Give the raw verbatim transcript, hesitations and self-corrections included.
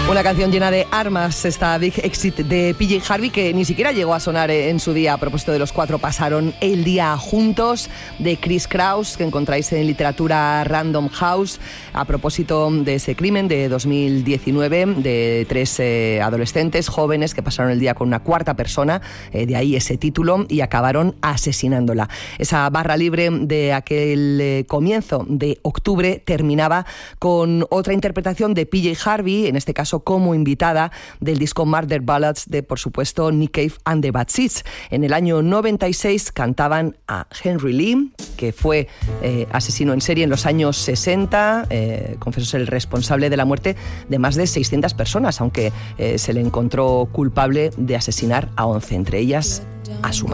Una canción llena de armas, esta Big Exit de P J Harvey, que ni siquiera llegó a sonar en su día. A propósito de los cuatro pasaron el día juntos, de Chris Kraus, que encontráis en Literatura Random House, a propósito de ese crimen de dos mil diecinueve, de tres eh, adolescentes jóvenes que pasaron el día con una cuarta persona, eh, de ahí ese título, y acabaron asesinándola. Esa barra libre de aquel eh, comienzo de octubre terminaba con otra interpretación de P J Harvey, en este caso como invitada, del disco Murder Ballads de, por supuesto, Nick Cave and the Bad Seeds. En el año noventa y seis cantaban a Henry Lee, que fue eh, asesino en serie en los años sesenta, eh, confesó ser el responsable de la muerte de más de seiscientas personas, aunque eh, se le encontró culpable de asesinar a once, entre ellas a su madre.